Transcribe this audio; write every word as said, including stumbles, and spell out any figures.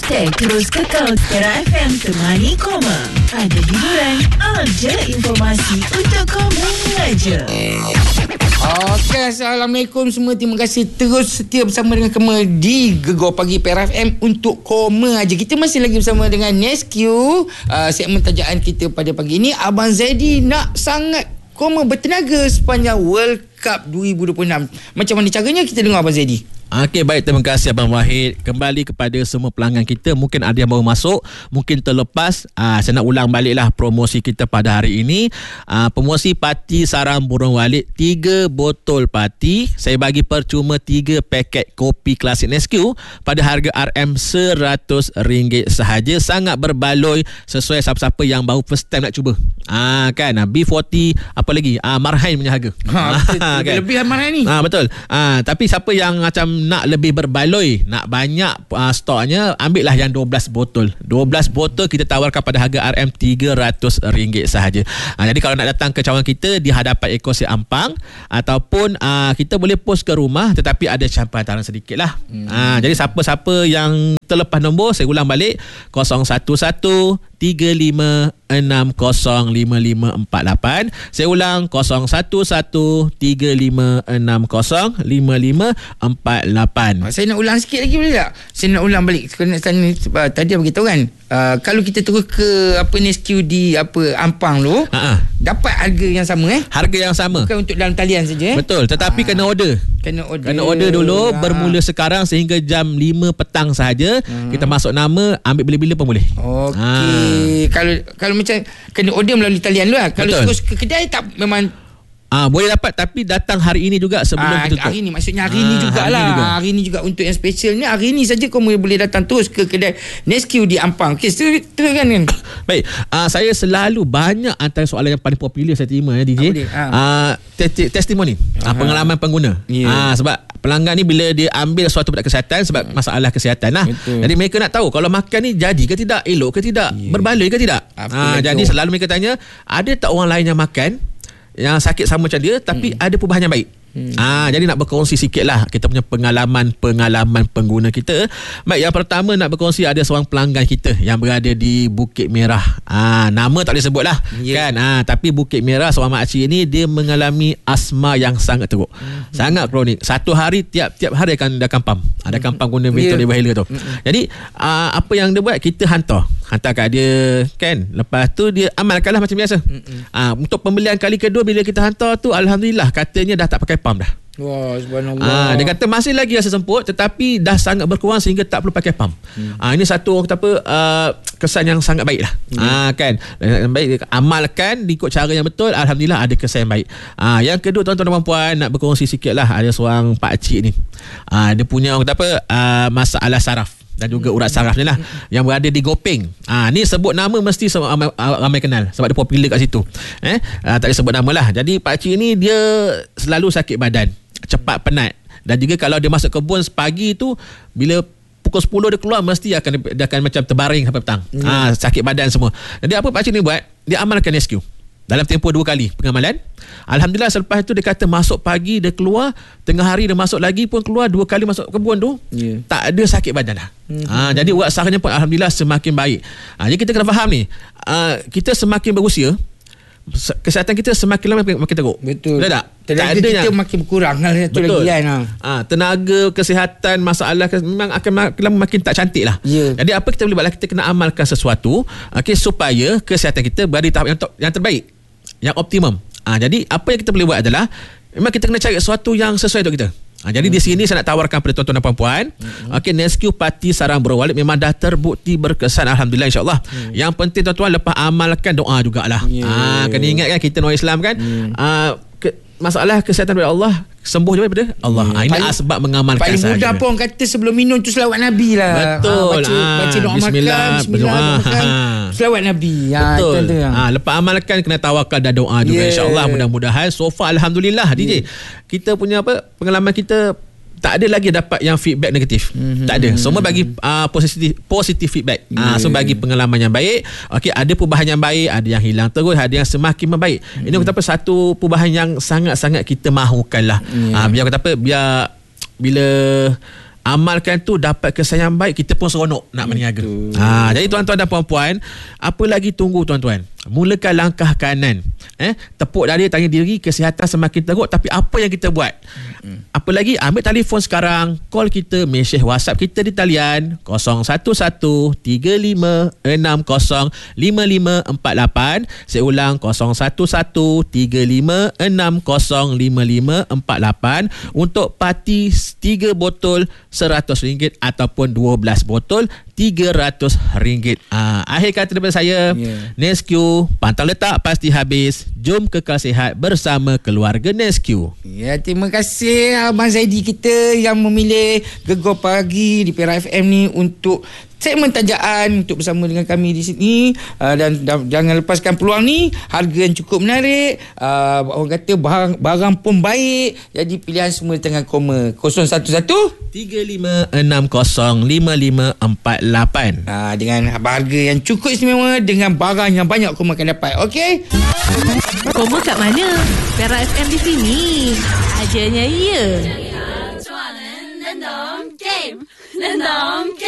Hashtag terus kekal Era F M Temani Koma. Ada hiburan, ada informasi untuk kau mengaja. Okey, Assalamualaikum semua. Terima kasih terus setia bersama dengan kami di Gegar Pagi Perak F M untuk Koma aja. Kita masih lagi bersama dengan Nesque. Uh, segmen tajaan kita pada pagi ini, Abang Zaidi nak sangat Koma bertenaga sepanjang World Cup dua ribu dua puluh enam. Macam mana caranya, kita dengar Abang Zaidi. Okey, baik, terima kasih Abang Wahid. Kembali kepada semua pelanggan kita, mungkin ada yang baru masuk, mungkin terlepas. Aa, saya nak ulang baliklah promosi kita pada hari ini. Aa, promosi Parti Sarang Burung Walid, tiga botol parti saya bagi percuma tiga paket kopi klasik Nesque pada harga R M seratus ringgit sahaja. Sangat berbaloi sesuai siapa-siapa yang baru first time nak cuba. Ah kan, B empat puluh apa lagi? Ah Marhain punya harga. Ha, kan? Lebih Marhain ni. Ah betul. Ah tapi siapa yang macam nak lebih berbaloi, nak banyak uh, stoknya, ambil lah yang dua belas botol. dua belas botol kita tawarkan pada harga R M tiga ratus ringgit sahaja. Uh, jadi kalau nak datang ke cawangan kita di hadapan Ekosi Ampang, ataupun uh, kita boleh post ke rumah, tetapi ada campur hantaran sedikit lah. Hmm. Uh, jadi siapa-siapa yang terlepas nombor, saya ulang balik, kosong satu satu tiga lima enam kosong lima lima empat lapan. Saya ulang, kosong satu satu tiga lima enam kosong lima lima empat lapan. Saya nak ulang sikit lagi, boleh tak? Saya nak ulang balik. Kena tanya, uh, tadi abang beritahu kan, uh, kalau kita terus ke apa Nesque di apa Ampang tu, Ha-ha. dapat harga yang sama eh? Harga yang sama. Bukan untuk dalam talian saja eh? Betul, tetapi ha. kena order. Kena order. Kena order dulu, ha. bermula sekarang sehingga jam lima petang sahaja. Hmm. Kita masuk nama, ambil bila-bila pun boleh. Okey. Ha. Kalau kalau macam kena order melalui talian dulu lah. Kalau terus ke kedai tak, memang Ah, boleh dapat, tapi datang hari ini juga sebelum ah, kita tutup. Hari ini maksudnya hari ah, ini jugalah. Hari, juga. hari ini juga untuk yang special ni. Hari ini saja kau boleh datang terus ke kedai Nesque di Ampang. Okey, terus kan kan. Baik, ah, saya selalu banyak antara soalan yang paling popular saya terima ya D J. Ah, ah, te- testimoni, ah, pengalaman pengguna. Yeah. Ah, sebab pelanggan ni bila dia ambil suatu produk kesihatan sebab hmm. masalah kesihatan lah. Betul. Jadi mereka nak tahu kalau makan ni jadi ke tidak, elok ke tidak, yeah. berbaloi ke tidak. Ah, jadi itu? Selalu mereka tanya, ada tak orang lain yang makan yang sakit sama macam dia tapi hmm. ada perubahan yang baik. Hmm. Ah, jadi nak berkongsi sikit lah kita punya pengalaman-pengalaman pengguna kita. Baik, yang pertama nak berkongsi, ada seorang pelanggan kita yang berada di Bukit Merah. Ah, nama tak boleh sebut lah, yeah. kan. Ah, tapi Bukit Merah, seorang makcik ini dia mengalami asma yang sangat teruk, hmm. sangat kronik. Satu hari, tiap-tiap hari akan ada kampam, ada kampam guna bentor yeah. di tu. Hmm. Jadi ah, apa yang dia buat, kita hantar hantar kat dia kan. Lepas tu dia amalkanlah macam biasa. Hmm. Ah, untuk pembelian kali kedua bila kita hantar tu, alhamdulillah katanya dah tak pakai pam dah. Wah, subhanallah. Ah, dia kata masih lagi rasa semput tetapi dah sangat berkurang sehingga tak perlu pakai pam. Hmm. Ah, ini satu orang kata apa, uh, kesan yang sangat baik lah. Hmm. Ah, kan. Baik, amalkan ikut cara yang betul, alhamdulillah ada kesan yang baik. Ah, yang kedua, tuan-tuan dan puan, nak berkongsi sikit lah. Ada seorang pak cik ni. Ah, dia punya orang kata apa, uh, masalah saraf dan juga urat saraf ni lah, yang berada di Gopeng. Ah, ni sebut nama mesti ramai, ramai kenal sebab dia popular kat situ. Eh, ah, tak boleh sebut nama lah. Jadi pak cik ni dia selalu sakit badan, cepat penat, dan juga kalau dia masuk kebun pagi tu, bila pukul sepuluh dia keluar, mesti akan dia akan macam terbaring sampai petang. Hmm. Ah, sakit badan semua. Jadi apa pak cik ni buat? Dia amalkan Nesque dalam tempoh dua kali pengamalan. Alhamdulillah, selepas itu dia kata masuk pagi dia keluar, tengah hari dia masuk lagi pun keluar, dua kali masuk kebun tu, yeah. tak ada sakit badan dah. Mm-hmm. Ha, jadi urat sarafnya pun alhamdulillah semakin baik. Ha, jadi kita kena faham ni, uh, kita semakin berusia, kesihatan kita semakin lama makin, makin teruk. Betul. Betul tak? Tenaga kita yang makin berkurang lah, satu lagi kan. Ha, tenaga, kesihatan, masalah memang akan makin lama makin tak cantik lah. Yeah. Jadi apa kita boleh buat lah, kita kena amalkan sesuatu, okay, supaya kesihatan kita berada di tahap yang, top, yang terbaik, yang optimum. Ha, jadi apa yang kita boleh buat adalah memang kita kena cari sesuatu yang sesuai untuk kita. Ha, jadi hmm. di sini saya nak tawarkan kepada tuan-tuan dan puan-puan, hmm. okey, Nesque Parti Sarang Burung Walid memang dah terbukti berkesan, alhamdulillah, insya-Allah. Hmm. Yang penting tuan-tuan lepas amalkan doa jugalah. Yeah. Ha, kena ingat kan, kita orang Islam kan, hmm. ha, ke, masalah kesihatan daripada Allah, sembuh je daripada Allah. Hmm. Ha, ini paling, asbab mengamalkan paling sahaja. Paling mudah pun kata sebelum minum tu selawat Nabi lah. Betul. Ha, baca, ha, baca doa bismillah, makan, bismillah, doa makan, selawat Nabi. Ha, betul. Itu, itu. Ha, lepas amalkan kena tawakal dan doa juga, yeah. insya-Allah. Mudah-mudahan so far alhamdulillah, yeah. D J. Kita punya apa, pengalaman kita tak ada lagi dapat yang feedback negatif. Mm-hmm. Tak ada. Semua bagi uh, positif positif feedback. Yeah. Uh, so bagi pengalaman yang baik. Okey, ada perubahan yang baik, ada yang hilang terus, ada yang semakin membaik. Mm-hmm. Ini kata apa, satu perubahan yang sangat-sangat kita mahukanlah. Yeah. Uh, biar kata apa, biar bila amalkan tu dapat kesan yang baik, kita pun seronok nak berniaga. Ha, jadi tuan-tuan dan puan-puan, apa lagi tunggu tuan-tuan? Mulakan langkah kanan. Eh, tepuk dada tanya diri, kesihatan semakin teruk, tapi apa yang kita buat? Hmm. Apa lagi? Ambil telefon sekarang, call kita, mesej WhatsApp kita di talian kosong satu satu tiga lima enam kosong lima lima empat lapan. Saya ulang, kosong satu satu tiga lima enam kosong lima lima empat lapan untuk parti tiga botol seratus ringgit ataupun dua belas botol tiga ratus ringgit. Ah, akhir kata daripada saya, yeah. Nesque, pantang letak pasti habis. Jom kekal sihat bersama keluarga Nesque. Ya, terima kasih Abang Zaidi kita yang memilih Gegar Pagi di Perak F M ni untuk segmen tajaan untuk bersama dengan kami di sini, uh, dan, dan jangan lepaskan peluang ni. Harga yang cukup menarik, uh, orang kata barang, barang pun baik, jadi pilihan semua di tengah koma. Kosong satu satu tiga lima enam kosong lima lima empat lapan. uh, dengan harga yang cukup istimewa, dengan barang yang banyak koma akan dapat. Okey, Koma kat mana? Perak F M di sini. Ajanya ya.